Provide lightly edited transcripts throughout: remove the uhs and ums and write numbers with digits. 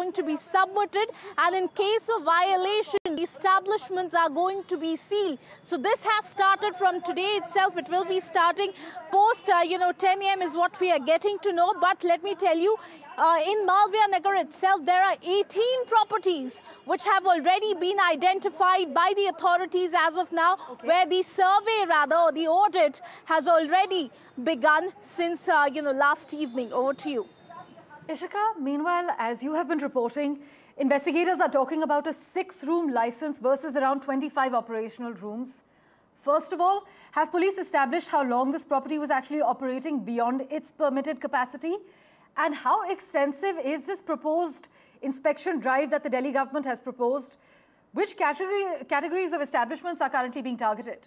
going to be submitted, and in case of violation, the establishments are going to be sealed. So this has started from today itself. It will be starting post 10 a.m. is what we are getting to know. But let me tell you, in Malviya Nagar itself, there are 18 properties which have already been identified by the authorities as of now, where the survey, rather, or the audit has already begun since, last evening. Over to you. Ishika, meanwhile, as you have been reporting, investigators are talking about a 6-room license versus around 25 operational rooms. First of all, have police established how long this property was actually operating beyond its permitted capacity? And how extensive is this proposed inspection drive that the Delhi government has proposed? Which categories of establishments are currently being targeted?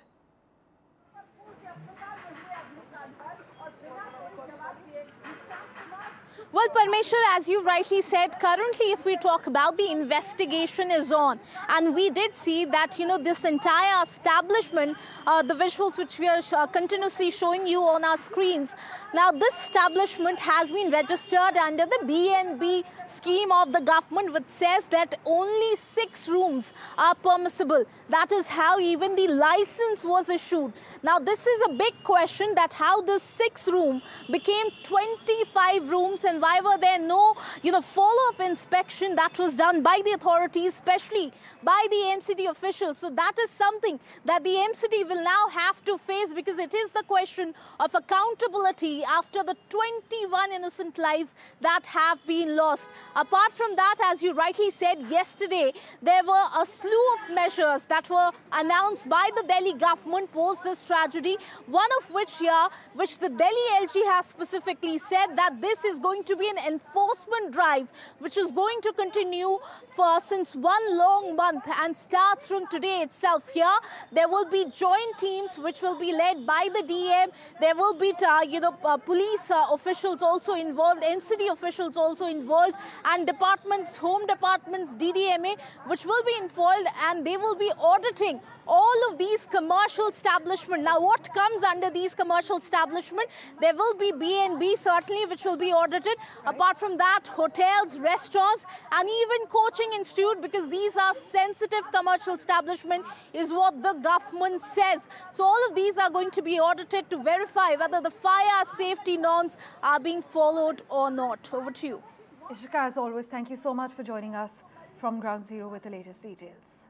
Well, Parmeshwar, as you rightly said, currently if we talk about, the investigation is on. And we did see that, this entire establishment, the visuals which we are continuously showing you on our screens. Now, this establishment has been registered under the BNB scheme of the government, which says that only 6 rooms are permissible. That is how even the license was issued. Now, this is a big question, that how this 6 room became 25 rooms, and why were there no, follow-up inspection that was done by the authorities, especially by the MCD officials. So that is something that the MCD will now have to face, because it is the question of accountability after the 21 innocent lives that have been lost. Apart from that, as you rightly said, yesterday there were a slew of measures that were announced by the Delhi government post this tragedy, one of which the Delhi LG has specifically said that this is going to be an enforcement drive which is going to continue since one long month and starts from today itself. Here there will be joint teams which will be led by the DM. There will be police officials also involved, MCD officials also involved, and departments, home departments, DDMA, which will be involved, and they will be auditing all of these commercial establishments. Now, what comes under these commercial establishments? There will be BNB certainly, which will be audited. Right. Apart from that, hotels, restaurants, and even coaching institute, because these are sensitive commercial establishments, is what the government says. So all of these are going to be audited to verify whether the fire safety norms are being followed or not. Over to you. Ishika, as always, thank you so much for joining us from Ground Zero with the latest details.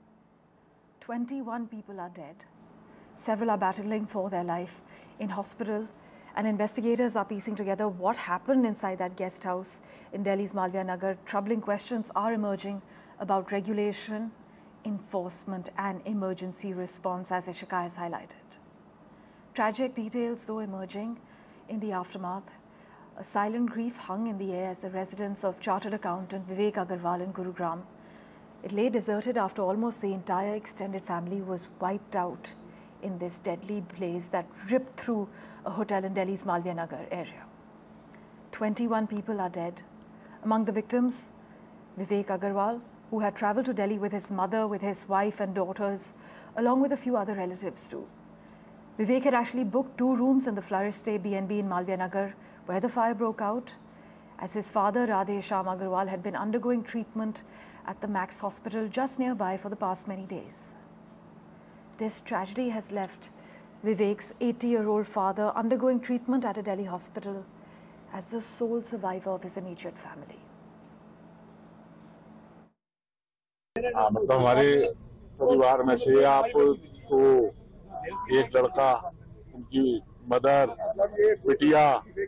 21 people are dead. Several are battling for their life in hospital, and investigators are piecing together what happened inside that guest house in Delhi's Malviya Nagar. Troubling questions are emerging about regulation, enforcement, and emergency response, as Ishika has highlighted. Tragic details, though, emerging in the aftermath. A silent grief hung in the air as the residence of chartered accountant Vivek Agarwal in Gurugram. It lay deserted after almost the entire extended family was wiped out in this deadly blaze that ripped through a hotel in Delhi's Malviya Nagar area. 21 people are dead. Among the victims, Vivek Agarwal, who had travelled to Delhi with his mother, with his wife and daughters, along with a few other relatives too. Vivek had actually booked 2 rooms in the Flourish Stay BNB in Malviya Nagar, where the fire broke out, as his father, Radhe Shyam Agarwal, had been undergoing treatment at the Max Hospital just nearby for the past many days. This tragedy has left Vivek's 80-year-old father undergoing treatment at a Delhi hospital as the sole survivor of his immediate family. मतलब हमारे परिवार में से आपको एक लड़का, उनकी mother, बिटिया,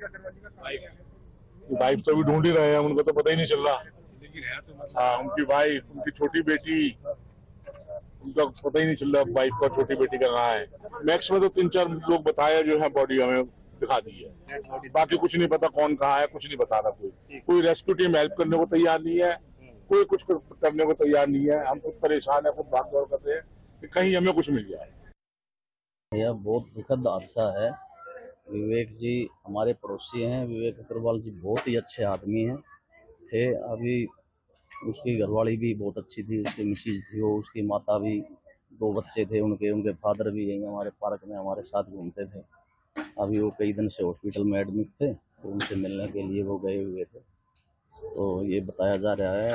वाइफ तो भी ढूंढ ही रहे हैं, उनको तो पता ही नहीं चल रहा। हाँ, उनकी वाइफ, उनकी छोटी बेटी, उनका पता ही नहीं चल रहा वाइफ का, छोटी बेटी का कहाँ है। मैक्स में तो 3-4 लोग बताया जो है, बॉडी हमें दिखा दी है, बाकी कुछ नहीं पता कौन कहाँ है, कुछ नहीं बता रहा। कोई रेस्क्यू टीम हेल्प करने को तैयार नहीं है, कोई कुछ करने को तैयार नहीं है। हम खुद परेशान है, खुद भाग दौड़ करते हैं कि कहीं हमें कुछ मिल जाए। यह बहुत दुखद हादसा है। विवेक जी हमारे पड़ोसी हैं। विवेक अग्रवाल जी बहुत ही अच्छे आदमी हैं थे। अभी उसकी घरवाली भी बहुत अच्छी थी, उसकी मिसेज थी, वो उसकी माता भी, 2 बच्चे थे उनके फादर भी यहीं हमारे पार्क में हमारे साथ घूमते थे। अभी वो कई दिन से हॉस्पिटल में एडमिट थे, तो उनसे मिलने के लिए वो गए हुए थे। तो ये बताया जा रहा है